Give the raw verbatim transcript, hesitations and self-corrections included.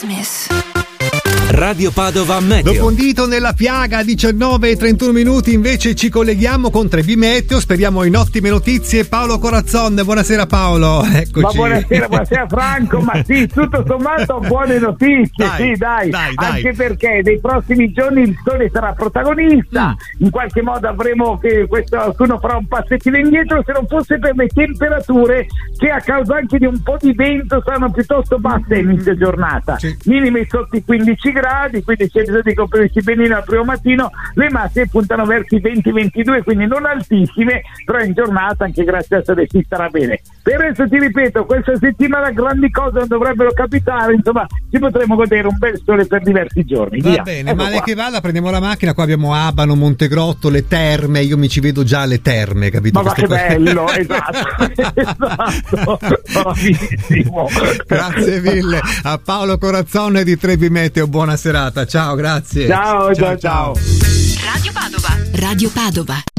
Smith. Radio Padova Meteo. Dopo un dito nella piaga, diciannove e trentuno minuti, invece ci colleghiamo con Trevi Meteo, speriamo in ottime notizie. Paolo Corazzon, buonasera Paolo, eccoci. Ma buonasera, buonasera Franco, ma sì, tutto sommato buone notizie, dai, sì dai, dai, dai. Anche perché nei prossimi giorni il sole sarà protagonista, mm. in qualche modo avremo che questo, qualcuno farà un passettino indietro, se non fosse per le temperature che a causa anche di un po' di vento saranno piuttosto basse inizio giornata, sì. Minime sotto i quindici gradi, quindi c'è bisogno di comprarsi benino al primo mattino, le massime puntano verso i venti ventidue, quindi non altissime, però in giornata anche grazie al sole si starà bene. Per adesso ti ripeto, questa settimana grandi cose non dovrebbero capitare, insomma ci potremo godere un bel sole per diversi giorni. Va Via. bene, ecco male qua. che vada, prendiamo la macchina, qua abbiamo Abano, Montegrotto, le terme, io mi ci vedo già alle terme, capito? Ma va che Queste bello, esatto, esatto, bravissimo. Grazie mille a Paolo Corazzone di Trevi Meteo, buona serata, ciao, grazie. Ciao, ciao, ciao. Radio Padova. Radio Padova.